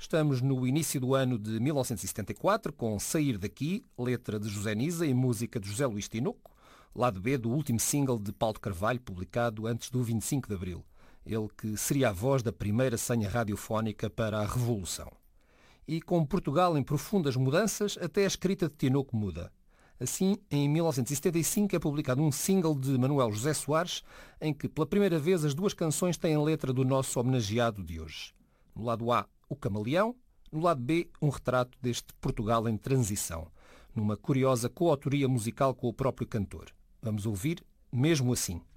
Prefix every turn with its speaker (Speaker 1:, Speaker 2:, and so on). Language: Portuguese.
Speaker 1: Estamos no início do ano de 1974, com Sair Daqui, letra de José Nisa e música de José Luís Tinoco, lado B do último single de Paulo de Carvalho, publicado antes do 25 de Abril. Ele que seria a voz da primeira senha radiofónica para a Revolução. E com Portugal em profundas mudanças, até a escrita de Tinoco muda. Assim, em 1975 é publicado um single de Manuel José Soares, em que pela primeira vez as duas canções têm a letra do nosso homenageado de hoje. No lado A, O Camaleão, no lado B, um retrato deste Portugal em transição, numa curiosa coautoria musical com o próprio cantor. Vamos ouvir Mesmo Assim.